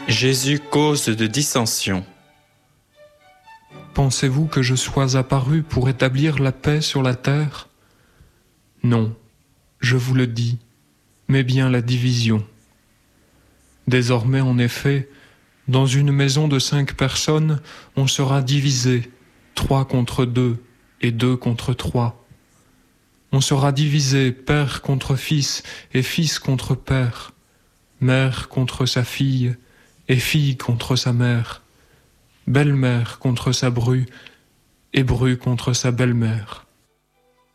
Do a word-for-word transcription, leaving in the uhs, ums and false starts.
Jésus, cause de dissension. Pensez-vous que je sois apparu pour établir la paix sur la terre? Non, je vous le dis, mais bien la division. Désormais, en effet, dans une maison de cinq personnes, on sera divisé, trois contre deux et deux contre trois. On sera divisé père contre fils et fils contre père, mère contre sa fille et fille contre sa mère, belle-mère contre sa bru et bru contre sa belle-mère.